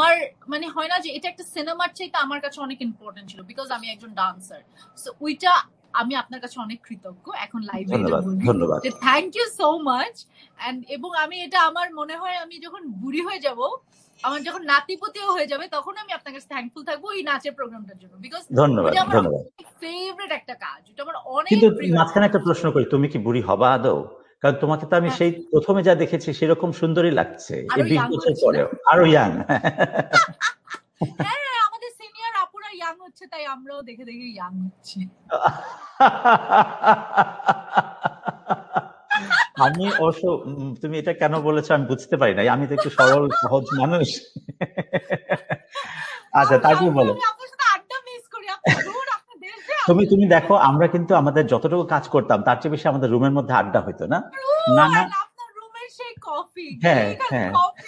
আমার মানে হয় না যে এটা একটা সিনেমার চাইতে আমার কাছে অনেক ইম্পর্টেন্ট ছিল, বিকজ আমি একজন ডান্সার। সো ওইটা আমি আপনার কাছে অনেক কৃতজ্ঞ এখন লাইভে এটা বলি। Thank you so much. এবং আমি এটা আমার মনে হয় আমি যখন বুড়ি হয়ে যাব, আমার যখন নাতিপতিও হয়ে যাবে, তখন আমি আপনার কাছে থ্যাঙ্কফুল থাকবো এই নাচের প্রোগ্রামটার জন্য, বিকজ এটা আমার ফেভারিট একটা কাজ, এটা আমার অনেক প্রিয়। মাঝখানে একটা প্রশ্ন করি, তুমি কি বুড়ি হবা আদৌ? কারণ তোমাকে তো আমি সেই প্রথমে যা দেখেছি সেরকম সুন্দরই লাগছে, এই 20 বছর পরেও আরো ইয়াং। হ্যাঁ, আমাদের সিনিয়র আপুরা ইয়াং হচ্ছে, তাই আমরাও দেখে দেখে ইয়াং হচ্ছি। আমি অবশ্য তুমি এটা কেন বলেছো আমি বুঝতে পারি না, আমি তো একটু সরল সহজ মানুষ। আচ্ছা, তারপরে বলো। তুমি দেখো, আমরা কিন্তু আমাদের যতটুকু কাজ করতাম তার চেয়ে বেশি আমাদের রুমের মধ্যে আড্ডা হইতো না? না না, আপনার রুমের সেই কফি, হ্যাঁ হ্যাঁ,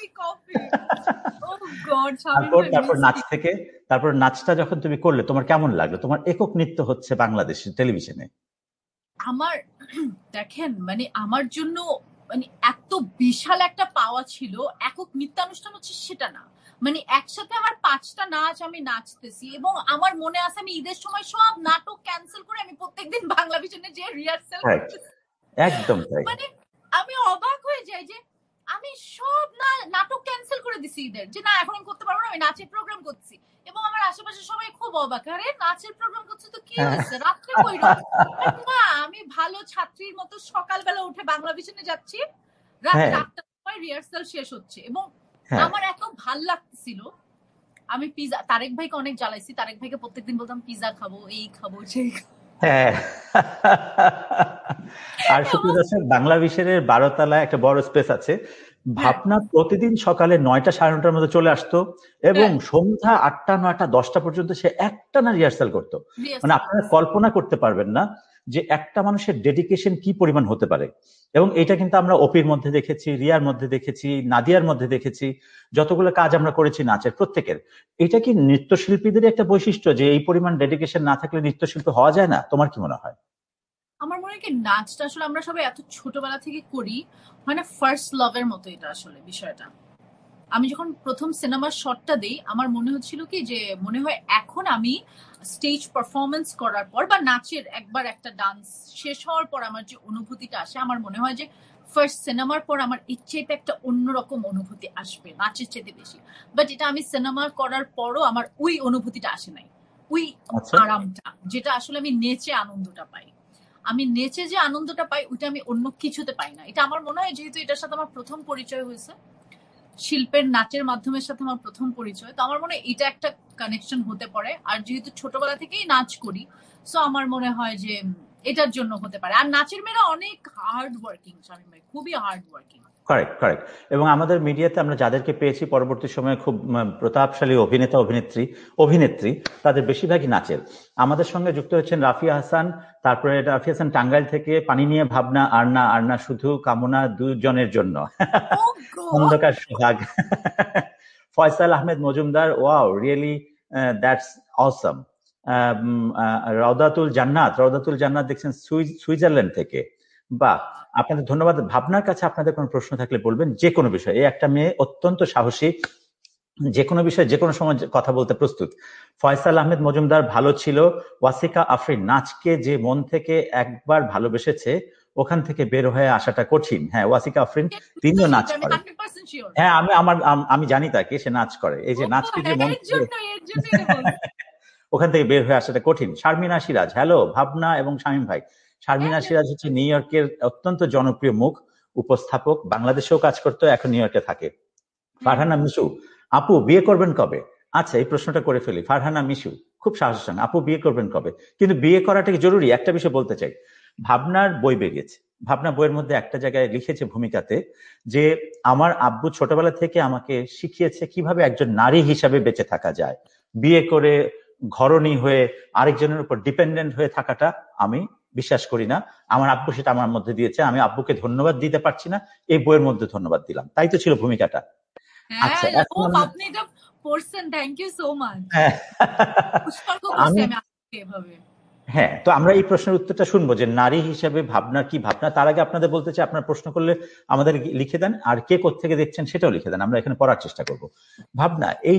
তারপর নাচটা যখন তুমি করলে তোমার কেমন লাগলো? তোমার একক নৃত্য হচ্ছে বাংলাদেশের টেলিভিশনে। আমার দেখেন মানে আমার জন্য মানে এত বিশাল একটা পাওয়া ছিল। একক নৃত্যানুষ্ঠান হচ্ছে সেটা না, মানে একসাথে আমার 5টা নাচ আমি নাচতেছি, এবং আমার মনে আছে আমি ঈদের সময় সব নাটক ক্যান্সেল করে আমি প্রত্যেকদিন বাংলা ভিশনে যে রিহার্সাল করতেছি। একদম তাই। মানে আমি অবাক হয়ে যাই যে আমি সব নাটক ক্যান্সেল করে দিছি ঈদের, যে না এখন আমি করতে পারবো না, আমি নাচের প্রোগ্রাম করছি। এবং আমার আশেপাশে সবাই খুব অবাক, আরে নাচের প্রোগ্রাম করছি তো কি হয়েছে, রাত্রে কইরা? না, আমি ভালো ছাত্রীর মতো সকালবেলা উঠে বাংলা ভিশনে যাচ্ছি, রাত 8টার সময় রিহার্সাল শেষ হচ্ছে। এবং আমার এত ভাল লাগতেছিল, আমি পিজা, তারেক ভাইকে অনেক জ্বালাইছি, তারেক ভাইকে প্রত্যেকদিন বলতাম পিজা খাবো, এই খাবো, সেই খাবো। আর সুপ্রদর্শক, বাংলা ভিশনের 12 তলায় একটা বড় স্পেস আছে। ভাবনা প্রতিদিন সকালে 9টা 9:30টার মধ্যে চলে আসতো এবং সন্ধ্যা 8টা 9টা 10টা পর্যন্ত সে একটানা রিহার্সাল করতো। মানে আপনারা কল্পনা করতে পারবেন না যে একটা মানুষের ডেডিকেশন কি পরিমাণ হতে পারে। এবং এটা কিন্তু আমরা অপির মধ্যে দেখেছি, রিয়ার মধ্যে দেখেছি, নাদিয়ার মধ্যে দেখেছি, যতগুলো কাজ আমরা করেছি নাচের প্রত্যেকের। এটা কি নৃত্যশিল্পীদের একটা বৈশিষ্ট্য যে এই পরিমাণ ডেডিকেশন না থাকলে নৃত্যশিল্পী হওয়া যায় না? তোমার কি মনে হয়? আমার মনে হয় কি, নাচটা আসলে আমরা সবাই এত ছোটবেলা থেকে করি, মানে ফার্স্ট লাভের মতো এটা আসলে বিষয়টা। আমি যখন প্রথম সিনেমার শটটা দিই, আমার মনে হচ্ছিল কি যে মনে হয় এখন আমি স্টেজ পারফরমেন্স করার পর বা নাচের একবার একটা ডান্স শেষ হওয়ার পর আমার যে অনুভূতিটা আসে, আমার মনে হয় যে ফার্স্ট সিনেমার পর আমার ইচ্ছেতে একটা অন্যরকম অনুভূতি আসবে নাচের চেয়ে বেশি। বাট এটা আমি সিনেমা করার পরও আমার ওই অনুভূতিটা আসে নাই, ওই আরামটা যেটা আসলে আমি নেচে আনন্দটা পাই। আমি নেচে যে আনন্দটা পাই ওইটা আমি অন্য কিছুতে পাই না। এটা আমার মনে হয় যেহেতু এটার সাথে আমার প্রথম পরিচয় হয়েছে, শিল্পের নাচের মাধ্যমের সাথে আমার প্রথম পরিচয়, তো আমার মনে হয় এটা একটা কানেকশন হতে পারে। আর যেহেতু ছোটবেলা থেকেই নাচ করি, সো আমার মনে হয় যে এটার জন্য হতে পারে। আর নাচের মেয়েরা অনেক হার্ড ওয়ার্কিং, শামীম ভাই, খুবই হার্ড ওয়ার্কিং। Correct correct. এবং আমাদের মিডিয়াতে আমরা যাদেরকে পেয়েছি পরবর্তী সময়ে খুব প্রতাপশালী অভিনেতা অভিনেত্রী, তাদের বেশিরভাগই নাচের। আমাদের সঙ্গে যুক্ত হচ্ছেন রাফিয়া হাসান, তারপরে রাফিয়া হাসান টাঙ্গাইল থেকে, পানি নিয়ে ভাবনা, আরনা শুধু কামনা দুজনের জন্য, অন্ধকার সোহাগ, Faisal Ahmed Majumdar, wow really that's অসম, রওদাতুল জান্নাত দেখছেন সুইজারল্যান্ড থেকে, বাহ, আপনাদের ধন্যবাদ। ভাবনার কাছে আপনাদের কোনো প্রশ্ন থাকলে বলবেন, যে কোনো বিষয়ে। এই একটা মেয়ে অত্যন্ত সাহসী, যে কোনো বিষয়ে যে কোনো সময় কথা বলতে প্রস্তুত। ফয়সাল আহমেদ মজুমদার ভালো ছিল। ওয়াসিকা আফরিন, নাচকে যে মন থেকে একবার ভালোবেসেছে ওখান থেকে বের হয়ে আসাটা কঠিন। হ্যাঁ, ওয়াসিকা আফরিন তিনিও নাচ করে। হ্যাঁ, আমি জানি তাকে, সে নাচ করে। এই যে নাচকে যে মন ওখান থেকে বের হয়ে আসাটা কঠিন। শারমিনা সিরাজ, হ্যালো ভাবনা এবং শামীম ভাই। শারমিনা সিরাজ হচ্ছে নিউ ইয়র্কের অত্যন্ত জনপ্রিয় মুখ উপস্থাপক, বাংলাদেশেও কাজ করতো, এখন নিউ ইয়র্কে থাকে। ফারহানা মিশু, আপু বিয়ে করবেন কবে? আচ্ছা, এই প্রশ্নটা করে ফেলি। ফারহানা মিশু খুব সাহসের সঙ্গে, আপু বিয়ে করবেন কবে? কিন্তু বিয়ে করাটা কি জরুরি? একটা বিষয় বলতে চাই, ভাবনার বই বেরিয়েছে, ভাবনা বইয়ের মধ্যে একটা জায়গায় লিখেছে ভূমিকাতে যে আমার আব্বু ছোটবেলা থেকে আমাকে শিখিয়েছে কিভাবে একজন নারী হিসাবে বেঁচে থাকা যায়। বিয়ে করে ঘরণী হয়ে আরেকজনের উপর ডিপেন্ডেন্ট হয়ে থাকাটা আমি বিশ্বাস করি না। আমার আব্বু সেটা আমার মধ্যে দিয়েছে, আমি আব্বুকে ধন্যবাদ দিতে পারছি না, এই বইয়ের মধ্যে ধন্যবাদ দিলাম। তাই তো ছিল ভূমিকাটা। আচ্ছা, আপনি এটা পড়ছেন, থ্যাংক ইউ সো মাচ। হ্যাঁ, তো আমরা এই প্রশ্নের উত্তরটা শুনবো যে নারী হিসেবে ভাবনার কি ভাবনা। তার আগে আপনাদের বলতে চাই, আপনার প্রশ্ন করলে আমাদের লিখে দেন, আর কে কোত্থেকে দেখছেন সেটাও লিখে দেন, আমরা এখানে পড়ার চেষ্টা করব। ভাবনা, এই